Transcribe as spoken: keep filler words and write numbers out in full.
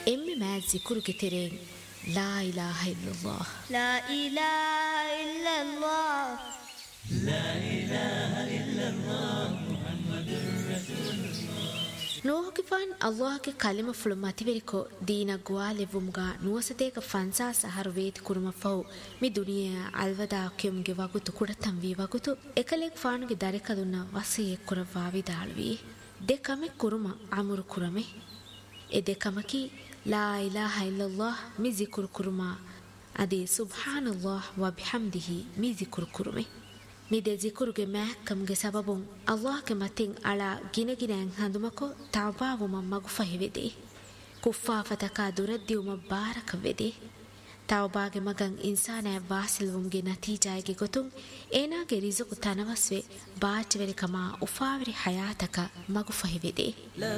ಎಮ್ಮೆ ಮ್ಯಾ ಜಿಕುರುಗೆ ತೆರೆಂ ಲಾ ಇಲಾಹ ಇಲ್ಲಲ್ಲಾಹ್ ಲಾ ಇಲಾಹ ಇಲ್ಲಲ್ಲಾಹ್ ಲಾ ಇಲಾಹ ಇಲ್ಲಲ್ಲಾಹ್ ಮುಹಮ್ಮದುರ್ ರಸೂಲುಲ್ಲಾಹ್. ನೋಹಕಿಫಾನ್ ಅಲ್ಲಾಹ್ಗೆ ಕಲಿಮ ಫುಳು ಮತಿವೆರಿಕೊ ದೀನ ಗುವಾಲೆವುಮ್ಗ ನುವಸತೇಕ ಫನ್ಸಾ ಸಹರು ವೇತಿ ಕುರುಮ ಫೌ ಮಿ ದುನಿಯಾ ಅಲ್ವದಾ ಕ್ಯುಮ್ಗೆ ವಗುತು ಕುಡತಂ V ವಗುತು ಎಕಲೆಗ್ ಫಾನುಗೆ ದರೆಕದುನ್ನ ವಸಿಯೆ ಕುರವಾ ವಿದಾಳುವಿ ದೆಕಮೆ ಕುರುಮ ಅಮುರು ಕುರಮೆ A ದೆಕಮಕಿ ಲಾ ಇಲಾಹ ಇಲ್ಲಲ್ಲಾಹ್ ಮಿ ಜಿಕುರು ಕುರುಮ ಅದಿ ಸುಬ್ಹಾನಲ್ಲಾಹ್ ವ ಬಿಹಮ್ದಿಹಿ ಮಿ ಜಿಕುರು ಕುರುಮೆ ಮಿದೆ ಜಿಕುರುಗೆ ಮ್ಯಾಕ್ಕಮ್ಗೆ ಸಬಬುಂ ಅಲ್ಲಾಹ್ಗೆ ಮತಿಂ ಅಳ ಗಿನಗಿನෑಂ ಹಂದುಮಕೊ ತೌಬಾವುಮ ಮಗು ಫಹಿವೆದೆ ಕುಫ್ಫಾಫತಕ ದುರದ್ದಿವುಮ ಬಾರಕವೆದೆ ತೌಬಾಗೆ ಮಗಂ ಇನ್ಸಾನෑ ವಾಸಿಲ್ವುಂಗೆ ನತೀಜಾಯಗೆ ಗೊತುಂ ಏನಾಗೆ ರಿಜುಕು ತನವಸ್ವೆ ಬಾಚವೆರಿಕಮ ಉಫಾವಿರಿ ಹಯಾತಕ ಮಗು ಫಹಿವೆದೆ.